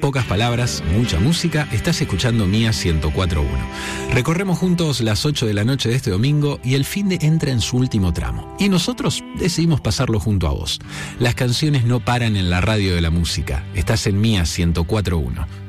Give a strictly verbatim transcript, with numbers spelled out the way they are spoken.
pocas palabras, mucha música, estás escuchando Mía ciento cuatro punto uno. Recorremos juntos las ocho de la noche de este domingo y el finde entra en su último tramo. Y nosotros decidimos pasarlo junto a vos. Las canciones no paran en la radio de la música. Estás en Mía ciento cuatro punto uno.